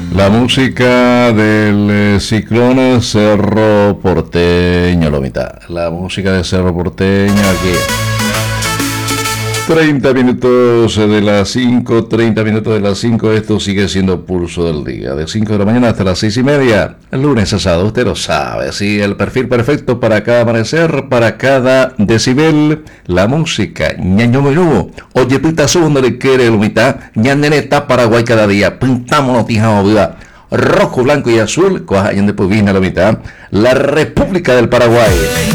La música del ciclón Cerro Porteño, Lomita. La música de Cerro Porteño aquí. 30 minutos de las 5, 30 minutos de las 5, esto sigue siendo Pulso del Día, de 5 de la mañana hasta las 6:30, lunes a sábado, usted lo sabe, sí, el perfil perfecto para cada amanecer, para cada decibel, la música, ñaño menú, oye pita segundo le quiere Lomita, ñaneneta Paraguay cada día, pintamos notijas viva, rojo, blanco y azul, coja después viene la mitad, la República del Paraguay.